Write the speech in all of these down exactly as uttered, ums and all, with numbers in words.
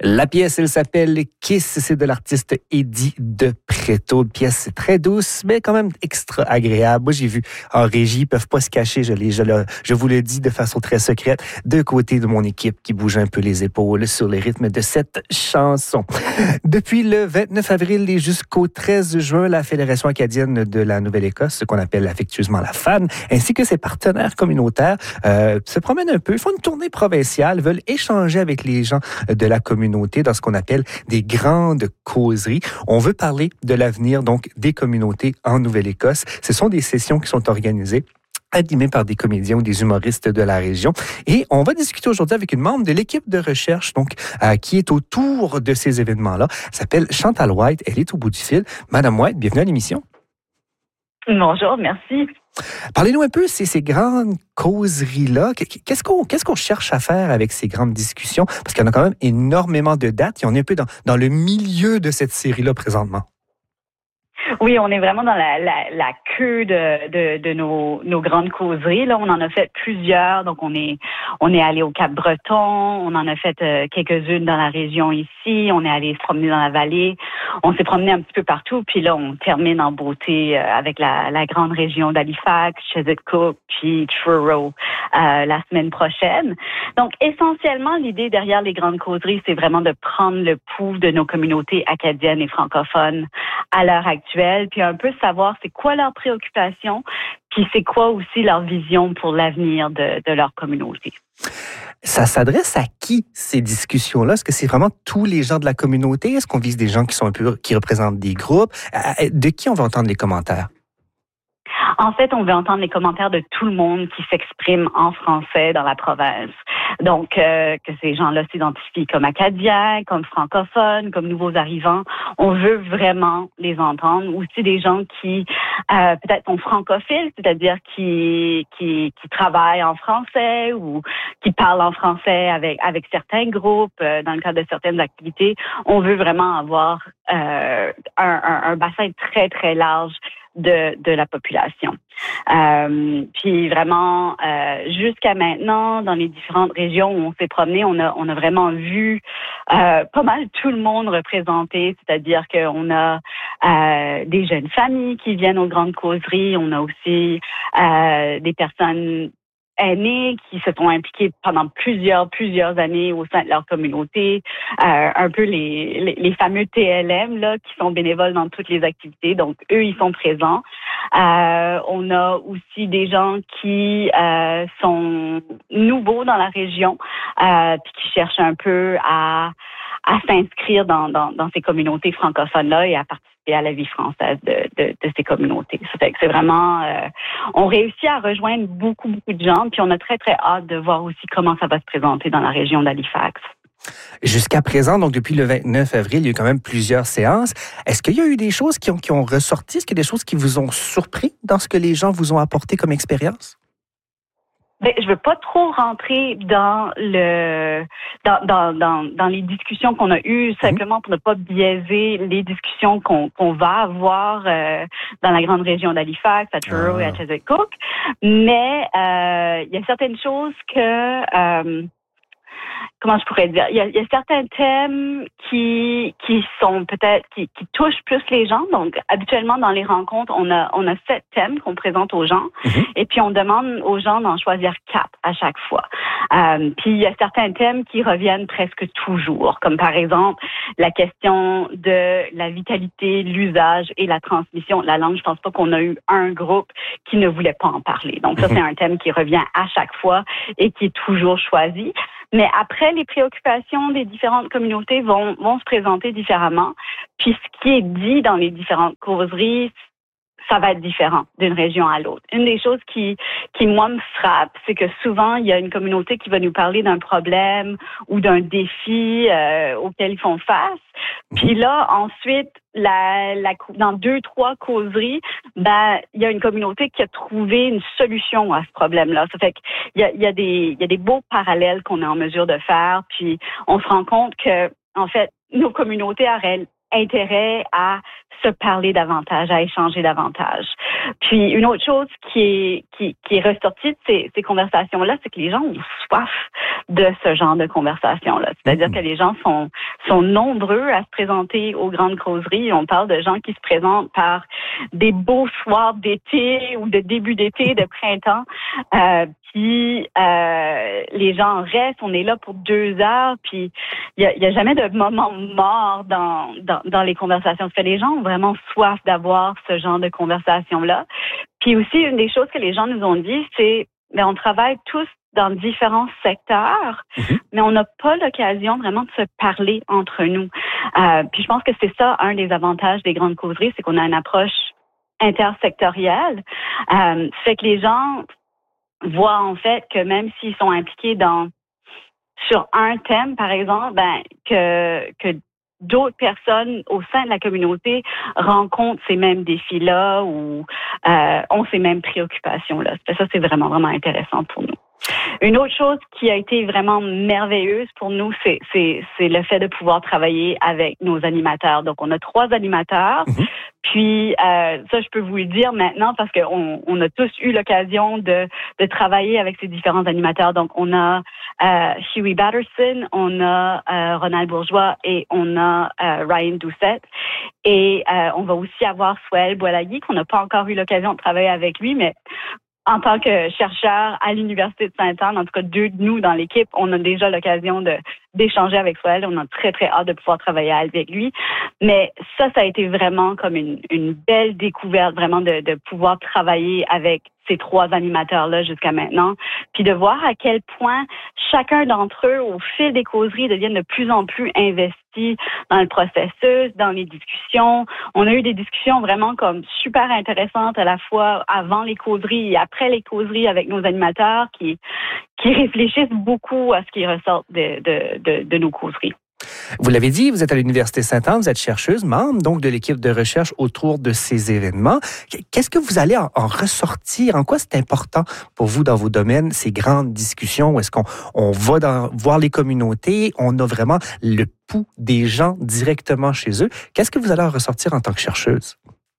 La pièce, elle s'appelle Kiss, c'est de l'artiste Eddie De Pretto. Une pièce très douce, mais quand même extra agréable. Moi, j'ai vu en régie, ils peuvent pas se cacher, je, les, je, le, je vous le dis de façon très secrète, de côté de mon équipe qui bouge un peu les épaules sur les rythmes de cette chanson. Depuis le vingt-neuf avril et jusqu'au treize juin, la Fédération acadienne de la Nouvelle-Écosse, ce qu'on appelle affectueusement la F A N, ainsi que ses partenaires communautaires, euh, se promènent un peu, font une tournée provinciale, veulent échanger avec les gens de la communauté dans ce qu'on appelle des grandes causeries. On veut parler de l'avenir donc des communautés en Nouvelle-Écosse. Ce sont des sessions qui sont organisées animé par des comédiens ou des humoristes de la région. Et on va discuter aujourd'hui avec une membre de l'équipe de recherche donc euh, qui est autour de ces événements-là. Elle s'appelle Chantal White. Elle est au bout du fil. Madame White, bienvenue à l'émission. Bonjour, merci. Parlez-nous un peu de ces, ces grandes causeries-là. Qu'est-ce qu'on, qu'est-ce qu'on cherche à faire avec ces grandes discussions? Parce qu'il y en a quand même énormément de dates et on est un peu dans, dans le milieu de cette série-là présentement. Oui, on est vraiment dans la, la, la queue de, de, de nos, nos grandes causeries. Là, on en a fait plusieurs. Donc, on est on est allé au Cap-Breton. On en a fait euh, quelques-unes dans la région ici. On est allé se promener dans la vallée. On s'est promené un petit peu partout. Puis là, on termine en beauté euh, avec la, la grande région d'Halifax, Chesapeake, puis Truro euh, la semaine prochaine. Donc, essentiellement, l'idée derrière les grandes causeries, c'est vraiment de prendre le pouls de nos communautés acadiennes et francophones à l'heure actuelle, puis un peu savoir c'est quoi leurs préoccupations, puis c'est quoi aussi leur vision pour l'avenir de, de leur communauté. Ça s'adresse à qui, ces discussions-là? Est-ce que c'est vraiment tous les gens de la communauté? Est-ce qu'on vise des gens qui sont un peu, qui représentent des groupes? De qui on va entendre les commentaires? En fait, on veut entendre les commentaires de tout le monde qui s'exprime en français dans la province. Donc, euh, que ces gens-là s'identifient comme acadiens, comme francophones, comme nouveaux arrivants. On veut vraiment les entendre. Aussi des gens qui, euh, peut-être sont francophiles, c'est-à-dire qui, qui, qui travaillent en français ou qui parlent en français avec, avec certains groupes euh, dans le cadre de certaines activités. On veut vraiment avoir euh, un, un, un bassin très, très large de, de la population. Euh, puis vraiment, euh, jusqu'à maintenant, dans les différentes régions où on s'est promené, on a, on a vraiment vu euh, pas mal tout le monde représenté, c'est-à-dire qu'on a euh, des jeunes familles qui viennent aux grandes causeries, on a aussi euh, des personnes aînés qui se sont impliqués pendant plusieurs, plusieurs années au sein de leur communauté, euh, un peu les, les, les fameux T L M là, qui sont bénévoles dans toutes les activités. Donc, eux, ils sont présents. Euh, on a aussi des gens qui euh, sont nouveaux dans la région, euh, puis qui cherchent un peu à, à s'inscrire dans, dans, dans ces communautés francophones-là et à participer à la vie française de, de, de ces communautés. Ça fait que c'est vraiment... Euh, on réussit à rejoindre beaucoup, beaucoup de gens, puis on a très, très hâte de voir aussi comment ça va se présenter dans la région d'Halifax. Jusqu'à présent, donc depuis le vingt-neuf avril, il y a eu quand même plusieurs séances. Est-ce qu'il y a eu des choses qui ont, qui ont ressorti? Est-ce qu'il y a des choses qui vous ont surpris dans ce que les gens vous ont apporté comme expérience? Ben, je veux pas trop rentrer dans le dans dans dans, dans les discussions qu'on a eues, simplement pour ne pas biaiser les discussions qu'on qu'on va avoir euh, dans la grande région d'Halifax, à Truro ah. et à Chesapeake. Mais euh, il y a certaines choses que euh, comment je pourrais dire, il y a, il y a certains thèmes qui qui sont peut-être qui, qui touchent plus les gens. Donc habituellement dans les rencontres, on a on a sept thèmes qu'on présente aux gens, mm-hmm. et puis on demande aux gens d'en choisir quatre à chaque fois. Euh, puis il y a certains thèmes qui reviennent presque toujours, comme par exemple la question de la vitalité, l'usage et la transmission de la langue. Je pense pas qu'on a eu un groupe qui ne voulait pas en parler. Donc ça, mm-hmm. c'est un thème qui revient à chaque fois et qui est toujours choisi. Mais après, les préoccupations des différentes communautés vont, vont se présenter différemment. Puis ce qui est dit dans les différentes causeries, ça va être différent d'une région à l'autre. Une des choses qui, qui moi, me frappe, c'est que souvent, il y a une communauté qui va nous parler d'un problème ou d'un défi euh, auquel ils font face. Puis là, ensuite, la, la, dans deux, trois causeries, ben, il y a une communauté qui a trouvé une solution à ce problème-là. Ça fait qu'il y a, il y a des, il y a des beaux parallèles qu'on est en mesure de faire. Puis on se rend compte que, en fait, nos communautés auraient intérêt à se parler davantage, à échanger davantage. Puis une autre chose qui est qui, qui est ressortie de ces, ces conversations-là, c'est que les gens ont soif de ce genre de conversation-là. C'est-à-dire mm-hmm. que les gens sont sont nombreux à se présenter aux grandes causeries. On parle de gens qui se présentent par des beaux soirs d'été ou de début d'été, de printemps. Euh, puis euh, les gens restent, on est là pour deux heures, puis il y a, y a jamais de moment mort dans, dans, dans les conversations. Parce que les gens ont vraiment soif d'avoir ce genre de conversation-là. Puis aussi, une des choses que les gens nous ont dit, c'est ben, on travaille tous dans différents secteurs, mm-hmm. mais on n'a pas l'occasion vraiment de se parler entre nous. Euh, puis je pense que c'est ça, un des avantages des grandes causeries, c'est qu'on a une approche intersectorielle. Euh, fait que les gens voient en fait que même s'ils sont impliqués dans sur un thème, par exemple, ben que que d'autres personnes au sein de la communauté rencontrent ces mêmes défis-là ou euh, ont ces mêmes préoccupations-là. Ça, c'est vraiment, vraiment intéressant pour nous. Une autre chose qui a été vraiment merveilleuse pour nous, c'est, c'est, c'est le fait de pouvoir travailler avec nos animateurs. Donc, on a trois animateurs. Mm-hmm. Puis, euh, ça, je peux vous le dire maintenant parce qu'on on a tous eu l'occasion de, de travailler avec ces différents animateurs. Donc, on a euh, Huey Batterson, on a euh, Ronald Bourgeois et on a euh, Ryan Doucette. Et euh, on va aussi avoir Swell Boilagui, qu'on n'a pas encore eu l'occasion de travailler avec lui, mais en tant que chercheur à l'Université de Sainte-Anne, en tout cas deux de nous dans l'équipe, on a déjà l'occasion de d'échanger avec Swell. On a très, très hâte de pouvoir travailler avec lui. Mais ça, ça a été vraiment comme une, une belle découverte, vraiment de, de pouvoir travailler avec ces trois animateurs-là jusqu'à maintenant, puis de voir à quel point chacun d'entre eux, au fil des causeries, deviennent de plus en plus investis dans le processus, dans les discussions. On a eu des discussions vraiment comme super intéressantes à la fois avant les causeries et après les causeries avec nos animateurs qui qui réfléchissent beaucoup à ce qui ressort de, de, de, de nos causeries. Vous l'avez dit, vous êtes à l'Université Sainte-Anne, vous êtes chercheuse, membre donc de l'équipe de recherche autour de ces événements. Qu'est-ce que vous allez en, en ressortir? En quoi c'est important pour vous dans vos domaines, ces grandes discussions? Où est-ce qu'on on va dans, voir les communautés? On a vraiment le pouls des gens directement chez eux. Qu'est-ce que vous allez en ressortir en tant que chercheuse?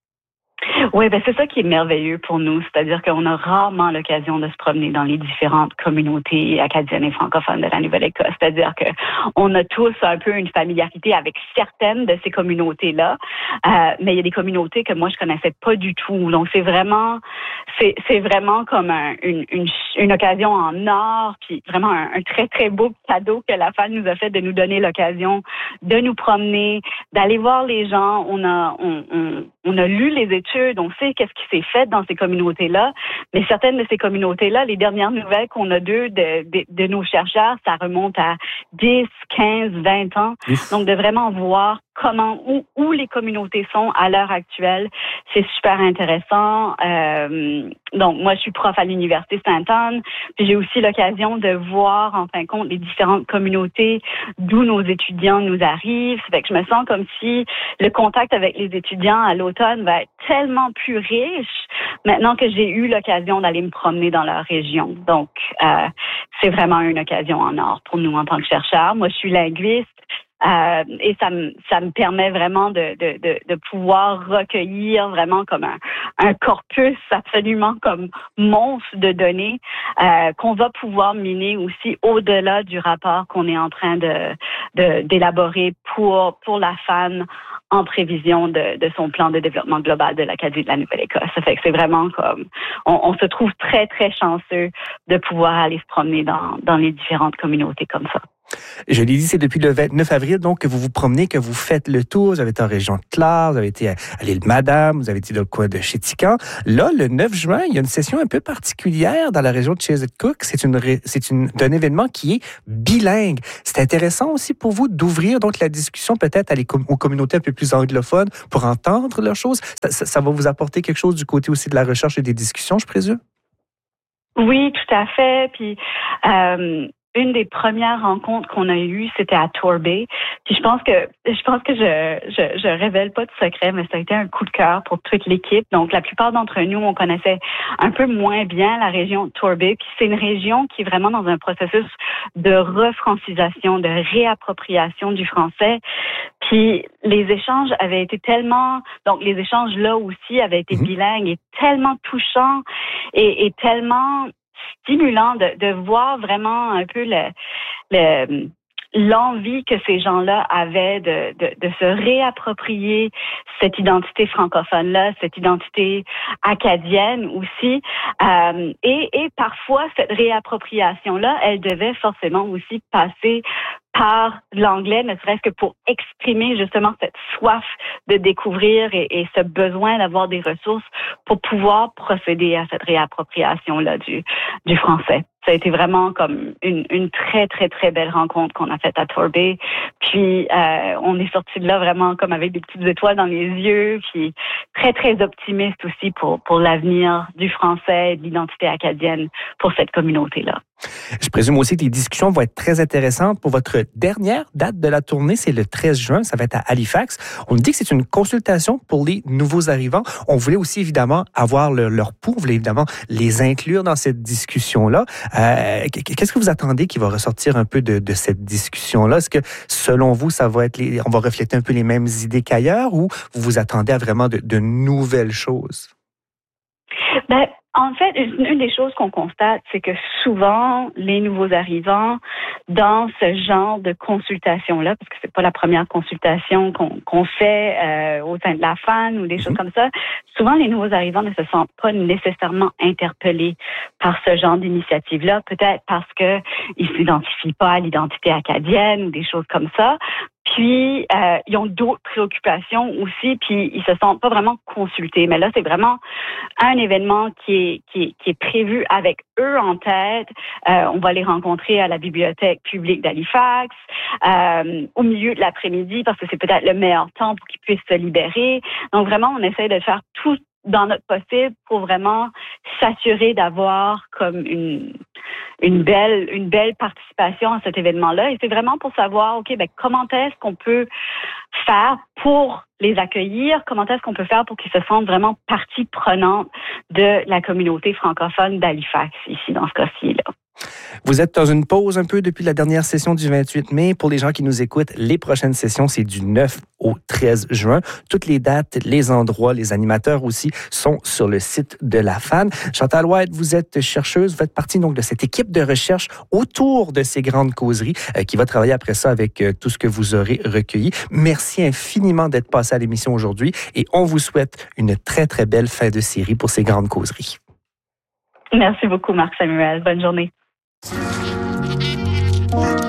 Oui, ben c'est ça qui est merveilleux pour nous, c'est-à-dire qu'on a rarement l'occasion de se promener dans les différentes communautés acadiennes et francophones de la Nouvelle-Écosse. C'est-à-dire que on a tous un peu une familiarité avec certaines de ces communautés-là, euh, mais il y a des communautés que moi je connaissais pas du tout. Donc c'est vraiment, c'est c'est vraiment comme un, une, une une occasion en or, puis vraiment un, un très très beau cadeau que la F A N nous a fait de nous donner l'occasion de nous promener, d'aller voir les gens. On a on on, on a lu les études. On sait qu'est-ce qui s'est fait dans ces communautés-là, mais certaines de ces communautés-là, les dernières nouvelles qu'on a d'eux, de, de, de nos chercheurs, ça remonte à dix, quinze, vingt ans. Ouf. Donc, de vraiment voir comment, où, où les communautés sont à l'heure actuelle, c'est super intéressant. Euh, donc, moi, je suis prof à l'Université Sainte-Anne, puis j'ai aussi l'occasion de voir, en fin de compte, les différentes communautés d'où nos étudiants nous arrivent. Ça fait que je me sens comme si le contact avec les étudiants à l'automne va être tellement plus riche maintenant que j'ai eu l'occasion d'aller me promener dans leur région. Donc, euh, c'est vraiment une occasion en or pour nous en tant que chercheurs. Moi, je suis linguiste. Euh, et ça me ça me permet vraiment de de de, de pouvoir recueillir vraiment comme un, un corpus absolument comme monstre de données euh, qu'on va pouvoir miner aussi au-delà du rapport qu'on est en train de, de d'élaborer pour pour la F A N en prévision de, de son plan de développement global de l'Acadie de la Nouvelle-Écosse. Ça fait que c'est vraiment comme on, on se trouve très très chanceux de pouvoir aller se promener dans dans les différentes communautés comme ça. Je l'ai dit, c'est depuis le vingt-neuf avril, donc, que vous vous promenez, que vous faites le tour. Vous avez été en région de Clare, vous avez été à, à l'île Madame, vous avez été dans le coin de Chéticamp. Là, le neuf juin, il y a une session un peu particulière dans la région de Chesapeake. C'est une, c'est une, un événement qui est bilingue. C'est intéressant aussi pour vous d'ouvrir donc la discussion peut-être à les, aux communautés un peu plus anglophones pour entendre leurs choses. Ça, ça, ça va vous apporter quelque chose du côté aussi de la recherche et des discussions, je présume? Oui, tout à fait. Puis, euh, une des premières rencontres qu'on a eues, c'était à Torbay. Puis je pense que je pense que je, je je révèle pas de secret, mais ça a été un coup de cœur pour toute l'équipe. Donc la plupart d'entre nous, on connaissait un peu moins bien la région de Torbay. Puis c'est une région qui est vraiment dans un processus de refrancisation, de réappropriation du français. Puis les échanges avaient été tellement, donc les échanges là aussi avaient été bilingues et tellement touchants et, et tellement stimulant de, de voir vraiment un peu le, le, l'envie que ces gens-là avaient de, de, de se réapproprier cette identité francophone-là, cette identité acadienne aussi. Euh, et, et parfois, cette réappropriation-là, elle devait forcément aussi passer par l'anglais, ne serait-ce que pour exprimer justement cette soif de découvrir et, et ce besoin d'avoir des ressources pour pouvoir procéder à cette réappropriation-là du, du français. Ça a été vraiment comme une, une très, très, très belle rencontre qu'on a faite à Torbay. Puis, euh, on est sorti de là vraiment comme avec des petites étoiles dans les yeux, puis très, très optimiste aussi pour, pour l'avenir du français et de l'identité acadienne pour cette communauté-là. Je présume aussi que les discussions vont être très intéressantes pour votre dernière date de la tournée. C'est le treize juin. Ça va être à Halifax. On dit que c'est une consultation pour les nouveaux arrivants. On voulait aussi évidemment avoir le, leur pouls. On voulait évidemment les inclure dans cette discussion-là. Euh, qu'est-ce que vous attendez qui va ressortir un peu de, de cette discussion-là? Est-ce que, selon vous, ça va être les, on va refléter un peu les mêmes idées qu'ailleurs ou vous vous attendez à vraiment de, de nouvelles choses? Ben, en fait, une des choses qu'on constate, c'est que souvent, les nouveaux arrivants, dans ce genre de consultation-là, parce que c'est pas la première consultation qu'on, qu'on fait euh, au sein de la F A N ou des choses comme ça, souvent, les nouveaux arrivants ne se sentent pas nécessairement interpellés par ce genre d'initiative-là, peut-être parce que ils s'identifient pas à l'identité acadienne ou des choses comme ça. Puis, euh, ils ont d'autres préoccupations aussi, puis ils se sentent pas vraiment consultés. Mais là, c'est vraiment un événement qui est, qui est, qui est prévu avec eux en tête. Euh, on va les rencontrer à la bibliothèque publique d'Halifax, euh, au milieu de l'après-midi, parce que c'est peut-être le meilleur temps pour qu'ils puissent se libérer. Donc, vraiment, on essaie de faire tout dans notre possible pour vraiment s'assurer d'avoir comme une une belle une belle participation à cet événement-là. Et c'est vraiment pour savoir, OK, ben comment est-ce qu'on peut faire pour les accueillir? Comment est-ce qu'on peut faire pour qu'ils se sentent vraiment partie prenante de la communauté francophone d'Halifax, ici, dans ce cas-ci-là? Vous êtes dans une pause un peu depuis la dernière session du vingt-huit mai. Pour les gens qui nous écoutent, les prochaines sessions, c'est du neuf au treize juin. Toutes les dates, les endroits, les animateurs aussi sont sur le site de la F A N. Chantal White, vous êtes chercheuse, vous faites partie donc de cette équipe de recherche autour de ces grandes causeries euh, qui va travailler après ça avec euh, tout ce que vous aurez recueilli. Merci infiniment d'être passé à l'émission aujourd'hui et on vous souhaite une très, très belle fin de série pour ces grandes causeries. Merci beaucoup, Marc Samuel. Bonne journée. Thank you.